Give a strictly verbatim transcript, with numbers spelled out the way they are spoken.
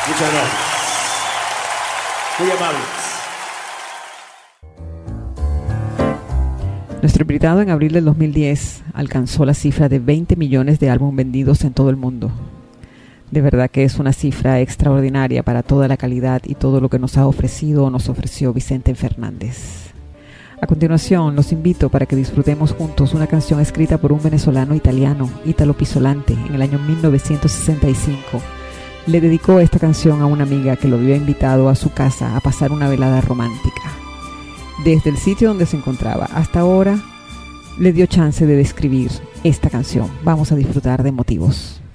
Muchas gracias. Muy amables. Nuestro invitado en abril del dos mil diez alcanzó la cifra de veinte millones de álbumes vendidos en todo el mundo. De verdad que es una cifra extraordinaria para toda la calidad y todo lo que nos ha ofrecido o nos ofreció Vicente Fernández. A continuación, los invito para que disfrutemos juntos una canción escrita por un venezolano italiano, Italo Pisolante, en el año mil novecientos sesenta y cinco. Le dedicó esta canción a una amiga que lo había invitado a su casa a pasar una velada romántica. Desde el sitio donde se encontraba hasta ahora, le dio chance de describir esta canción. Vamos a disfrutar de motivos.